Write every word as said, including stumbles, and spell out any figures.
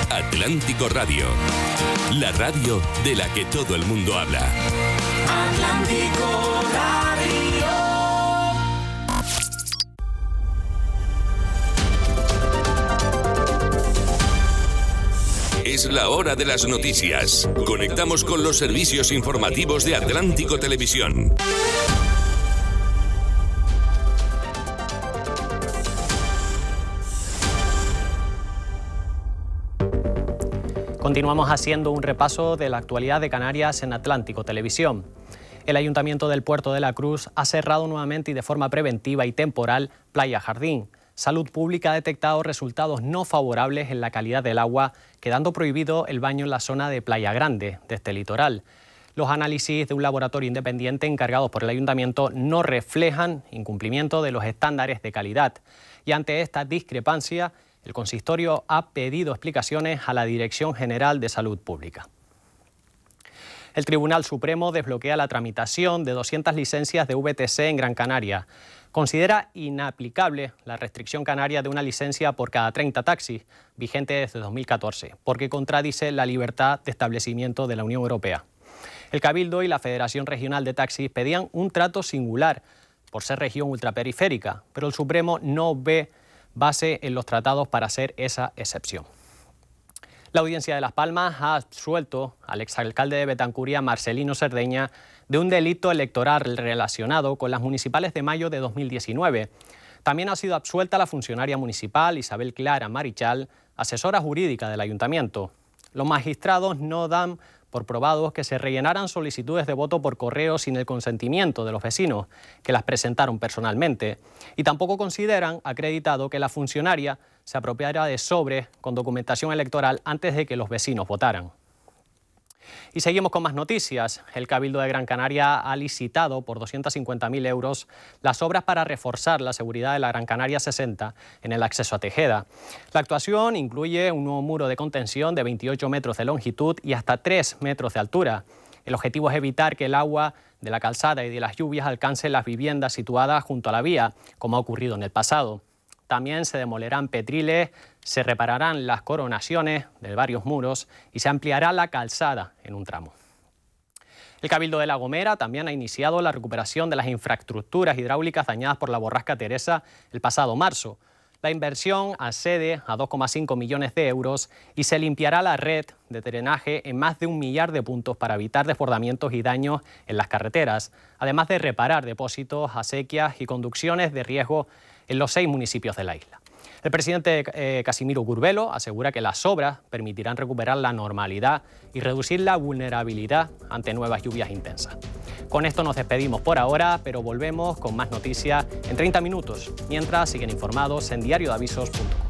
Atlántico Radio, la radio de la que todo el mundo habla. Atlántico Radio. Es la hora de las noticias. Conectamos con los servicios informativos de Atlántico Televisión. Continuamos haciendo un repaso de la actualidad de Canarias en Atlántico Televisión. El Ayuntamiento del Puerto de la Cruz ha cerrado nuevamente y de forma preventiva y temporal Playa Jardín. Salud Pública ha detectado resultados no favorables en la calidad del agua, quedando prohibido el baño en la zona de Playa Grande, de este litoral. Los análisis de un laboratorio independiente encargados por el Ayuntamiento no reflejan incumplimiento de los estándares de calidad. Y ante esta discrepancia, el consistorio ha pedido explicaciones a la Dirección General de Salud Pública. El Tribunal Supremo desbloquea la tramitación de doscientas licencias de V T C en Gran Canaria. Considera inaplicable la restricción canaria de una licencia por cada treinta taxis, vigente desde dos mil catorce, porque contradice la libertad de establecimiento de la Unión Europea. El Cabildo y la Federación Regional de Taxis pedían un trato singular por ser región ultraperiférica, pero el Supremo no ve base en los tratados para hacer esa excepción. La Audiencia de Las Palmas ha absuelto al exalcalde de Betancuria, Marcelino Cerdeña, de un delito electoral relacionado con las municipales de mayo de dos mil diecinueve. También ha sido absuelta la funcionaria municipal Isabel Clara Marichal, asesora jurídica del ayuntamiento. Los magistrados no dan por probados que se rellenaran solicitudes de voto por correo sin el consentimiento de los vecinos, que las presentaron personalmente, y tampoco consideran acreditado que la funcionaria se apropiara de sobres con documentación electoral antes de que los vecinos votaran. Y seguimos con más noticias. El Cabildo de Gran Canaria ha licitado por doscientos cincuenta mil euros las obras para reforzar la seguridad de la Gran Canaria sesenta en el acceso a Tejeda. La actuación incluye un nuevo muro de contención de veintiocho metros de longitud y hasta tres metros de altura. El objetivo es evitar que el agua de la calzada y de las lluvias alcance las viviendas situadas junto a la vía, como ha ocurrido en el pasado. También se demolerán petriles, se repararán las coronaciones de varios muros y se ampliará la calzada en un tramo. El Cabildo de La Gomera también ha iniciado la recuperación de las infraestructuras hidráulicas dañadas por la borrasca Teresa el pasado marzo. La inversión accede a dos coma cinco millones de euros y se limpiará la red de drenaje en más de un millar de puntos para evitar desbordamientos y daños en las carreteras, además de reparar depósitos, acequias y conducciones de riesgo en los seis municipios de la isla. El presidente eh, Casimiro Curbelo asegura que las obras permitirán recuperar la normalidad y reducir la vulnerabilidad ante nuevas lluvias intensas. Con esto nos despedimos por ahora, pero volvemos con más noticias en treinta minutos. Mientras, siguen informados en diario de avisos punto com.